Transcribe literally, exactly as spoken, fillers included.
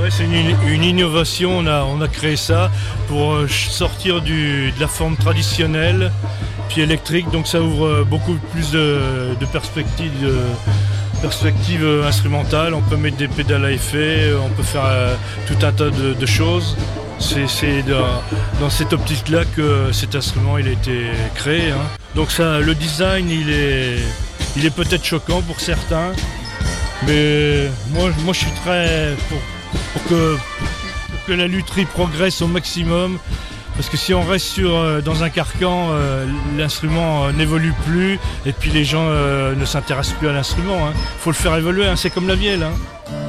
Ouais, c'est une, une innovation, on a, on a créé ça pour sortir du, de la forme traditionnelle, puis électrique, donc ça ouvre beaucoup plus de, de perspectives, de perspectives instrumentales, on peut mettre des pédales à effet, on peut faire euh, tout un tas de, de choses. C'est, c'est dans, dans cette optique-là que cet instrument il a été créé. Hein. Donc ça, le design, il est, il est peut-être choquant pour certains, mais moi, moi je suis très pour, pour, que, pour que la lutherie progresse au maximum. Parce que si on reste sur, euh, dans un carcan, euh, l'instrument euh, n'évolue plus et puis les gens euh, ne s'intéressent plus à l'instrument. Il hein. faut le faire évoluer, hein. C'est comme la vielle. Hein.